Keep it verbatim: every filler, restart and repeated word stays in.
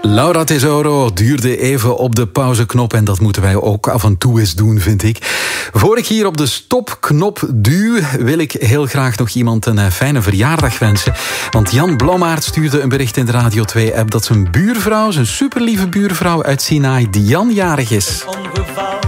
Laura Tesoro duurde even op de pauzeknop en dat moeten wij ook af en toe eens doen, vind ik. Voor ik hier op de stopknop duw, wil ik heel graag nog iemand een fijne verjaardag wensen. Want Jan Blommaert stuurde een bericht in de Radio twee-app dat zijn buurvrouw, zijn superlieve buurvrouw uit Sinaai, Diane, jarig is.